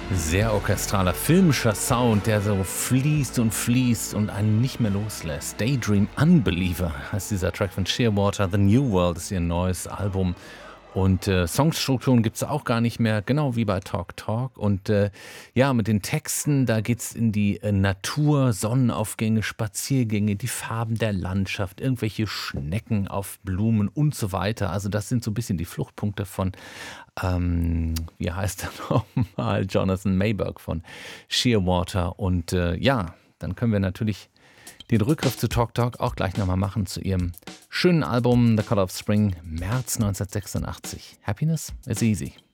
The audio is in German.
Sehr orchestraler, filmischer Sound, der so fließt und einen nicht mehr loslässt. Daydream Unbeliever heißt dieser Track von Shearwater. The New World ist ihr neues Album. Und Songstrukturen gibt es auch gar nicht mehr, genau wie bei Talk Talk. Und ja, mit den Texten, da geht es in die Natur, Sonnenaufgänge, Spaziergänge, die Farben der Landschaft, irgendwelche Schnecken auf Blumen und so weiter. Also das sind so ein bisschen die Fluchtpunkte von, wie heißt er nochmal, Jonathan Mayberg von Shearwater. Und ja, dann können wir natürlich den Rückgriff zu Talk Talk auch gleich nochmal machen zu ihrem schönen Album The Color of Spring, März 1986. Happiness is easy.